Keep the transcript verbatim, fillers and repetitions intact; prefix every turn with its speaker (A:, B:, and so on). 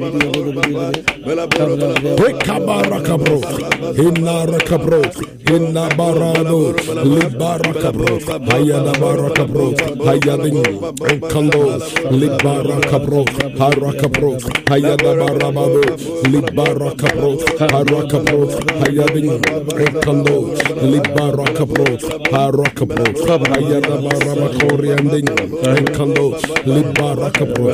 A: Rekabarakabro, Hina Rakabro, Hina Barado, Libarakabro, Hayada Barakabro, Hayadin, Kando, Libarakabro, Harakabro, Hayada Barabado, Libarakabro, Harakabro, Hayadin, Kando, Libarakabro, Harakabro, Hayada Barabakori and Kando, Libarakabro,